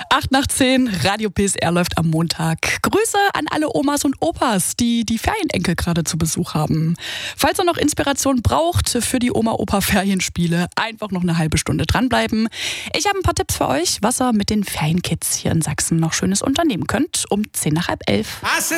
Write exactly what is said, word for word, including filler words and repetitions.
acht nach zehn, Radio P S R läuft am Montag. Grüße an alle Omas und Opas, die die Ferienenkel gerade zu Besuch haben. Falls ihr noch Inspiration braucht für die Oma-Opa-Ferienspiele, einfach noch eine halbe Stunde dranbleiben. Ich habe ein paar Tipps für euch, was ihr mit den Ferienkids hier in Sachsen noch Schönes unternehmen könnt, um zehn nach halb elf.